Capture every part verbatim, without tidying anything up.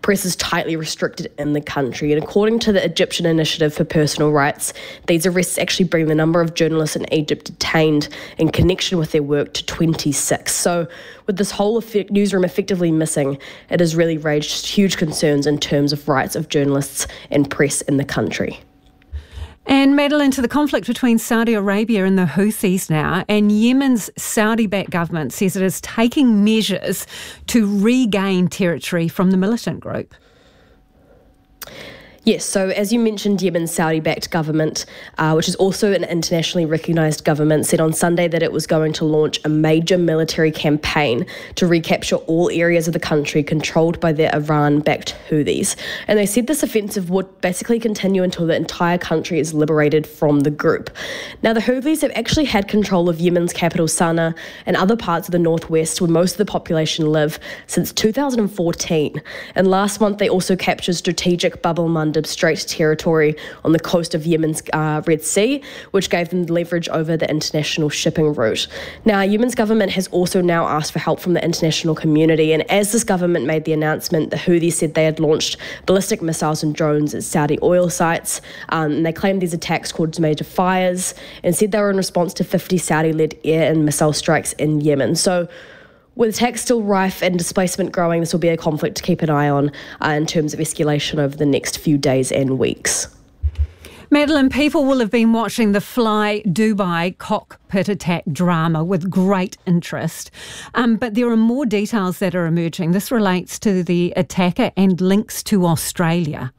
press is tightly restricted in the country. And according to the Egyptian Initiative for Personal Rights, these arrests actually bring the number of journalists in Egypt detained in connection with their work to twenty-six. So with this whole effect, newsroom effectively missing, it has really raised huge concerns in terms of rights of journalists and press in the country. And Madeline, to the conflict between Saudi Arabia and the Houthis now, and Yemen's Saudi-backed government says it is taking measures to regain territory from the militant group. Yes, so as you mentioned, Yemen's Saudi-backed government, uh, which is also an internationally recognised government, said on Sunday that it was going to launch a major military campaign to recapture all areas of the country controlled by the Iran-backed Houthis. And they said this offensive would basically continue until the entire country is liberated from the group. Now, the Houthis have actually had control of Yemen's capital, Sana'a, and other parts of the northwest where most of the population live since two thousand fourteen. And last month, they also captured strategic Bab el-Mandeb Strait territory on the coast of Yemen's uh, Red Sea, which gave them leverage over the international shipping route. Now, Yemen's government has also now asked for help from the international community, and as this government made the announcement, the Houthis said they had launched ballistic missiles and drones at Saudi oil sites, um, and they claimed these attacks caused major fires, and said they were in response to fifty Saudi-led air and missile strikes in Yemen. So with attacks still rife and displacement growing, this will be a conflict to keep an eye on uh, in terms of escalation over the next few days and weeks. Madeline, people will have been watching the Fly Dubai cockpit attack drama with great interest, um, but there are more details that are emerging. This relates to the attacker and links to Australia.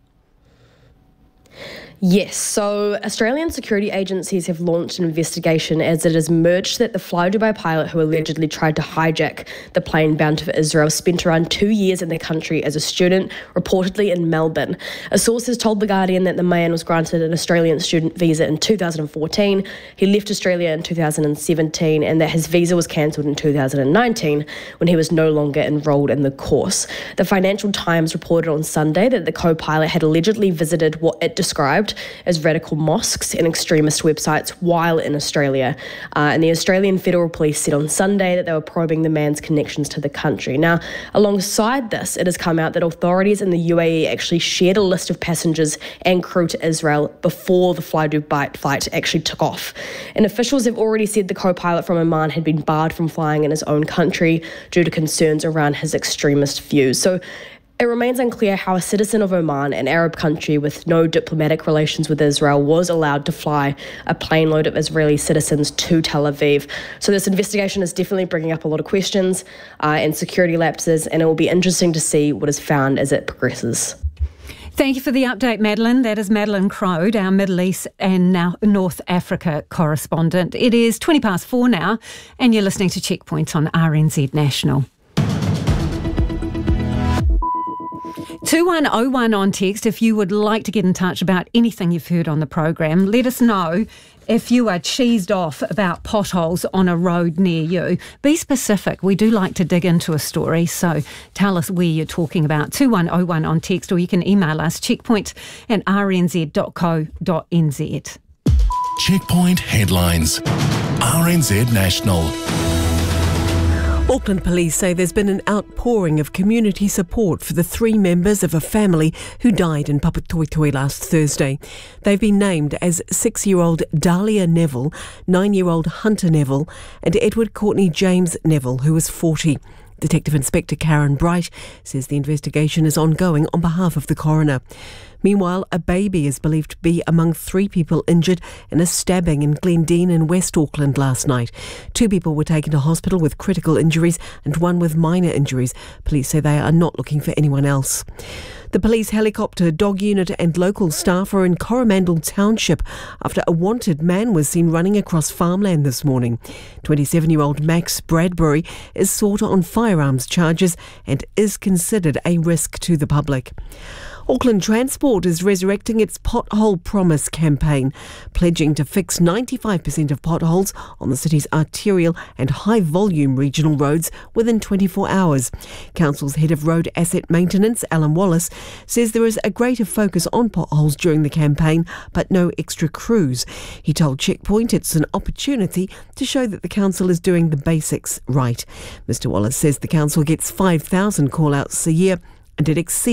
Yes, so Australian security agencies have launched an investigation as it has emerged that the Fly Dubai pilot who allegedly tried to hijack the plane bound to Israel spent around two years in the country as a student, reportedly in Melbourne. A source has told The Guardian that the man was granted an Australian student visa in two thousand fourteen, he left Australia in two thousand seventeen, and that his visa was cancelled in two thousand nineteen when he was no longer enrolled in the course. The Financial Times reported on Sunday that the co-pilot had allegedly visited what it described as radical mosques and extremist websites while in Australia. Uh, and the Australian Federal Police said on Sunday that they were probing the man's connections to the country. Now, alongside this, it has come out that authorities in the U A E actually shared a list of passengers and crew to Israel before the Fly Dubai flight actually took off. And officials have already said the co-pilot from Oman had been barred from flying in his own country due to concerns around his extremist views. So it remains unclear how a citizen of Oman, an Arab country with no diplomatic relations with Israel, was allowed to fly a plane load of Israeli citizens to Tel Aviv. So this investigation is definitely bringing up a lot of questions uh, and security lapses, and it will be interesting to see what is found as it progresses. Thank you for the update, Madeline. That is Madeline Crode, our Middle East and now North Africa correspondent. It is twenty past four now, and you're listening to Checkpoint on R N Z National. two one oh one on text if you would like to get in touch about anything you've heard on the program. Let us know if you are cheesed off about potholes on a road near you. Be specific. We do like to dig into a story, so tell us where you're talking about. two one oh one on text, or you can email us checkpoint at r n z dot co dot n z. Checkpoint headlines. R N Z National. Auckland Police say there's been an outpouring of community support for the three members of a family who died in Papatoetoe last Thursday. They've been named as six-year-old Dahlia Neville, nine-year-old Hunter Neville, and Edward Courtney James Neville, who was forty. Detective Inspector Karen Bright says the investigation is ongoing on behalf of the coroner. Meanwhile, a baby is believed to be among three people injured in a stabbing in Glendine in West Auckland last night. Two people were taken to hospital with critical injuries and one with minor injuries. Police say they are not looking for anyone else. The police helicopter, dog unit and local staff are in Coromandel Township after a wanted man was seen running across farmland this morning. twenty-seven-year-old Max Bradbury is sought on firearms charges and is considered a risk to the public. Auckland Transport is resurrecting its Pothole Promise campaign, pledging to fix ninety-five percent of potholes on the city's arterial and high-volume regional roads within twenty-four hours. Council's head of road asset maintenance, Alan Wallace, says there is a greater focus on potholes during the campaign, but no extra crews. He told Checkpoint it's an opportunity to show that the council is doing the basics right. Mister Wallace says the council gets five thousand call-outs a year and it exceeds